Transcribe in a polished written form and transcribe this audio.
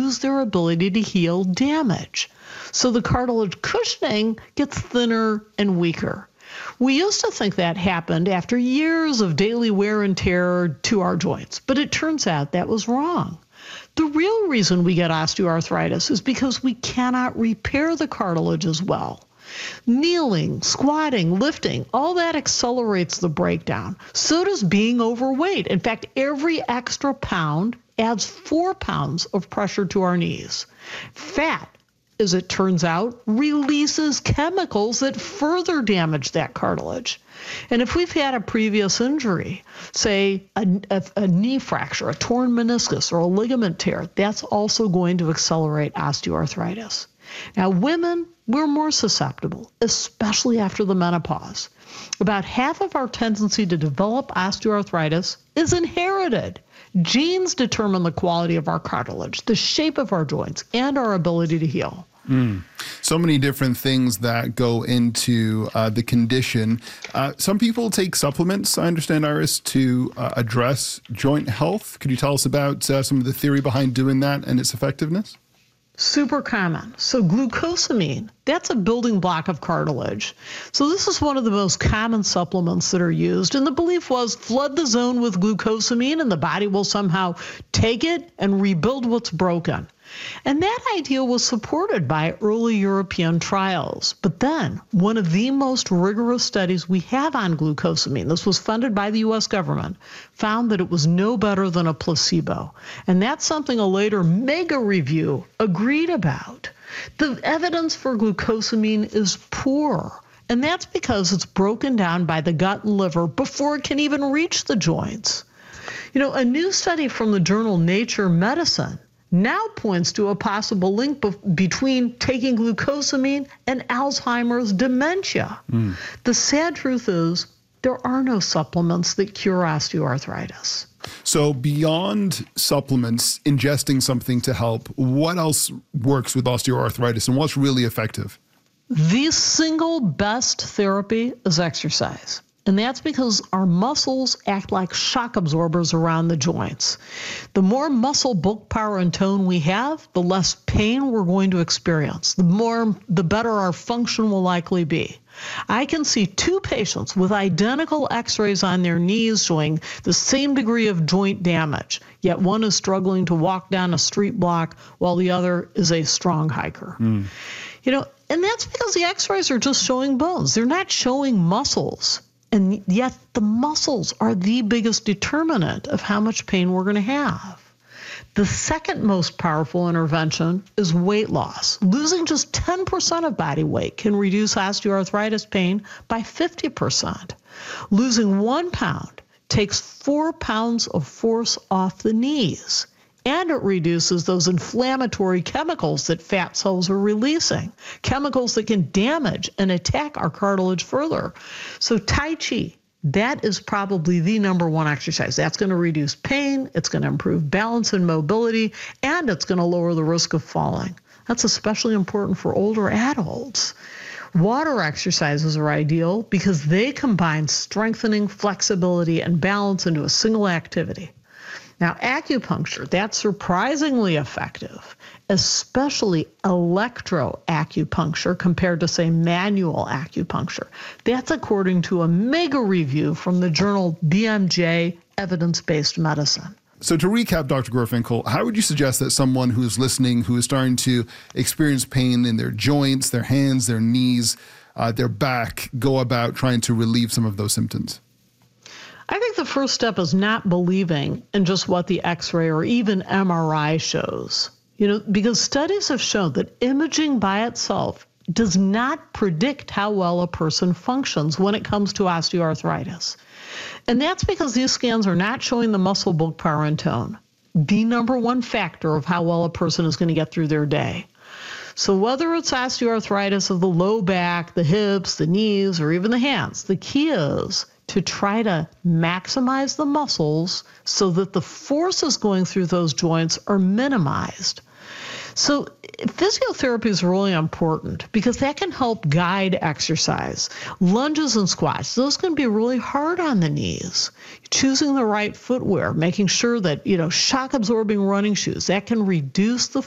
lose their ability to heal damage. So the cartilage cushioning gets thinner and weaker. We used to think that happened after years of daily wear and tear to our joints, but it turns out that was wrong. The real reason we get osteoarthritis is because we cannot repair the cartilage as well. Kneeling, squatting, lifting, all that accelerates the breakdown. So does being overweight. In fact, every extra pound adds 4 pounds of pressure to our knees. Fat, as it turns out, releases chemicals that further damage that cartilage. And if we've had a previous injury, say a knee fracture, a torn meniscus, or a ligament tear, that's also going to accelerate osteoarthritis. Now, women, we're more susceptible, especially after the menopause. About half of our tendency to develop osteoarthritis is inherited. Genes determine the quality of our cartilage, the shape of our joints, and our ability to heal. So many different things that go into the condition. Some people take supplements, I understand, Iris, to address joint health. Could you tell us about some of the theory behind doing that and its effectiveness? Super common. So glucosamine, that's a building block of cartilage. So this is one of the most common supplements that are used. And the belief was flood the zone with glucosamine and the body will somehow take it and rebuild what's broken. And that idea was supported by early European trials. But then one of the most rigorous studies we have on glucosamine, this was funded by the U.S. government, found that it was no better than a placebo. And that's something a later mega review agreed about. The evidence for glucosamine is poor. And that's because it's broken down by the gut and liver before it can even reach the joints. You know, a new study from the journal Nature Medicine now points to a possible link between taking glucosamine and Alzheimer's dementia. The sad truth is there are no supplements that cure osteoarthritis. So beyond supplements, ingesting something to help, what else works with osteoarthritis and what's really effective? The single best therapy is exercise. And that's because our muscles act like shock absorbers around the joints. The more muscle bulk, power, and tone we have, the less pain we're going to experience. The better our function will likely be. I can see 2 patients with identical x-rays on their knees showing the same degree of joint damage, yet one is struggling to walk down a street block while the other is a strong hiker. You know, and that's because the x-rays are just showing bones. They're not showing muscles. And yet the muscles are the biggest determinant of how much pain we're going to have. The second most powerful intervention is weight loss. Losing just 10% of body weight can reduce osteoarthritis pain by 50%. Losing 1 pound takes 4 pounds of force off the knees. And it reduces those inflammatory chemicals that fat cells are releasing, chemicals that can damage and attack our cartilage further. So Tai Chi, that is probably the number one exercise. That's going to reduce pain, it's going to improve balance and mobility, and it's going to lower the risk of falling. That's especially important for older adults. Water exercises are ideal because they combine strengthening, flexibility, and balance into a single activity. Now, acupuncture, that's surprisingly effective, especially electroacupuncture compared to, say, manual acupuncture. That's according to a mega review from the journal BMJ Evidence-Based Medicine. So to recap, Dr. Gorfinkel, how would you suggest that someone who is listening, who is starting to experience pain in their joints, their hands, their knees, their back, go about trying to relieve some of those symptoms? I think the first step is not believing in just what the X-ray or even MRI shows. You know, because studies have shown that imaging by itself does not predict how well a person functions when it comes to osteoarthritis. And that's because these scans are not showing the muscle bulk, power, and tone, the number one factor of how well a person is going to get through their day. So whether it's osteoarthritis of the low back, the hips, the knees, or even the hands, the key is to try to maximize the muscles so that the forces going through those joints are minimized. So physiotherapy is really important because that can help guide exercise. Lunges and squats, those can be really hard on the knees. Choosing the right footwear, making sure that, shock absorbing running shoes, that can reduce the